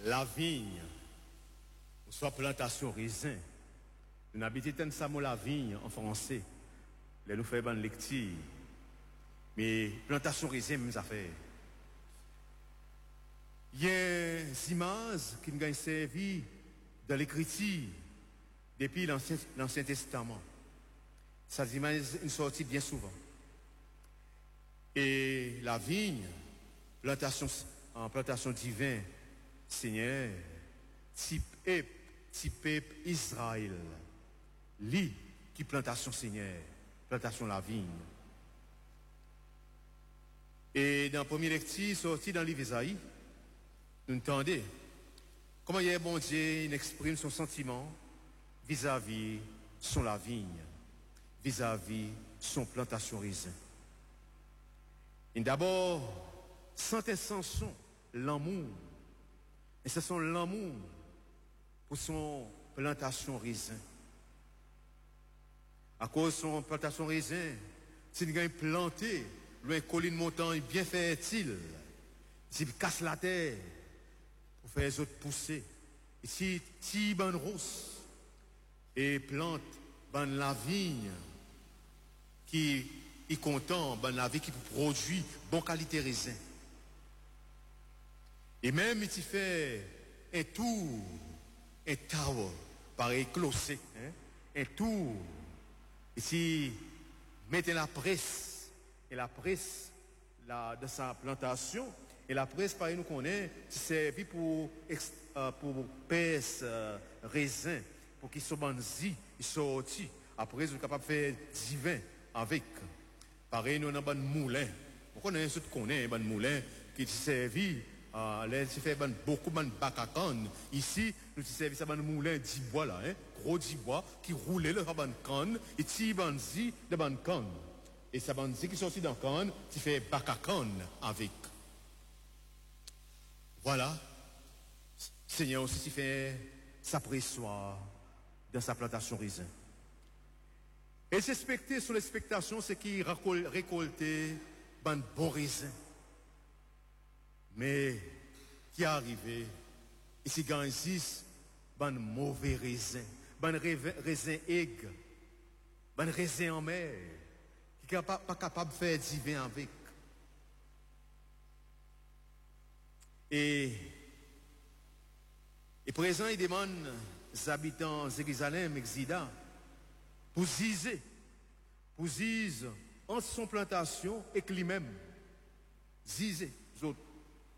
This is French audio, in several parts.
la vigne, ou soit plantation raisin. Nous habitons dans la vigne en français. Là, nous faisons une lecture. Mais plantation raisin, même ça fait. Il y a des images qui nous ont servi dans l'écriture depuis l'Ancien Testament. Ces images sont sorties bien souvent. Et la vigne, en plantation divine, Seigneur, type Israël, lui qui plantation Seigneur, plantation la vigne. Et dans la première lecture, sorti dans livre d'Isaïe, nous entendons comment il y a bon Dieu, il exprime son sentiment vis-à-vis son la vigne, vis-à-vis son plantation raisin. Et d'abord, sentait sans son l'amour. Et c'est son l'amour pour son plantation raisin. À cause de son plantation raisin, s'il gagne planté, loin colline montagne bien fertile, s'il casse la terre pour faire les autres pousser, et si ban rousse et plante ban la vigne qui est content, ban la vie qui produit bonne qualité raisin. Et même il fait un tour, un tower, pareil closé, hein, un tour. Ici, mettez la presse, et la presse de sa plantation, et la presse, pareil, nous connaît, servi pour pèse raisin, pour qu'ils soient bandis, ils sortent. Après, ils sont capables de faire divin avec. Pareil, nous avons un moulin. On connaît ce qu'on connaît, un moulin qui servi. Là, il fait beaucoup de bac à canne. Ici, nous servons ça un moulin 10 bois là, hein, gros 10 bois qui roulait le ban canne et ti banzi de ban canne. Et ça banzi qui sorti dans canne, qui fait bac à canne avec. Voilà. Seigneur aussi qui fait sa pressoir dans sa plantation raisin. Et s'expecter sur l'expectation, c'est qu'il récoltait ban bon raisin. Mais qui est arrivé, ici, quand existe, ban mauvais raisin, ban raisin aigre, ban raisin en mer, qui n'est pas capable de faire divin avec. Et présent, il demande aux habitants de Jérusalem, Exida, pour ziser entre son plantation et lui-même. Ziser, les autres.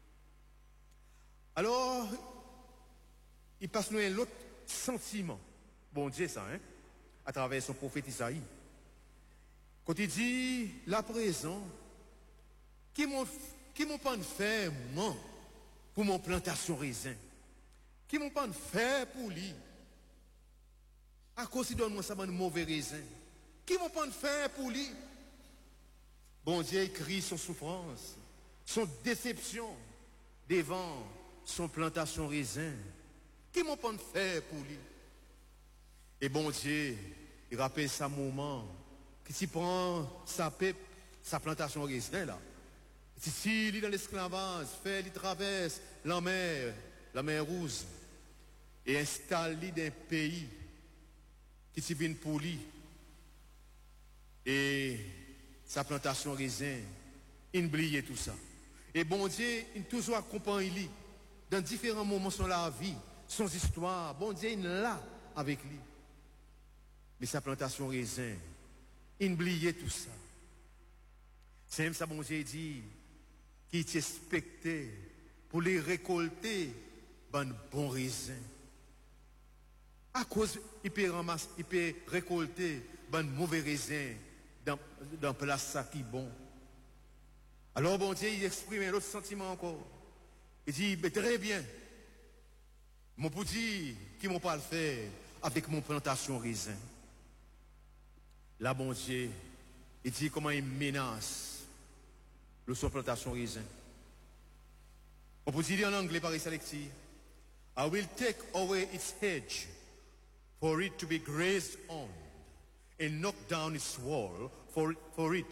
Alors, il passe nous un autre sentiment. Bon Dieu, ça, hein, à travers son prophète Isaïe. Quand il dit, là présent, qui m'ont pas fait, moi, pour mon plantation raisin? Qui m'ont pas fait pour lui? À cause de donne-moi ça, un mauvais raisin. Qui m'ont pas fait pour lui? Bon Dieu écrit son souffrance, son déception devant son plantation raisin. Qui m'ont pas fait pour lui? Et bon Dieu, il rappelle sa moment, qui s'y prend sa plantation raisin là. Si il est dans l'esclavage, il traverse la mer Rouge, et installe dans un pays qui s'y vient pour lui. Et sa plantation raisin, il oublie tout ça. Et bon Dieu, il toujours accompagne lui dans différents moments de la vie, son histoire. Bon Dieu, il est là avec lui. Mais sa plantation raisin, il oublie tout ça. C'est même ça, bon Dieu dit, qui t'expectait pour les récolter, ben bon raisin. À cause, il peut ramasser, il peut récolter, ben mauvais raisin dans place ça qui est bon. Alors, bon Dieu, il exprime un autre sentiment encore. Il dit, ben, très bien. Mon pour dire qui m'ont pas le faire avec mon plantation raisin. Là, bon Dieu, il dit comment il menace son plantation raisin. On peut dire en anglais par ici, I will take away its hedge for it to be grazed on and knock down its wall for it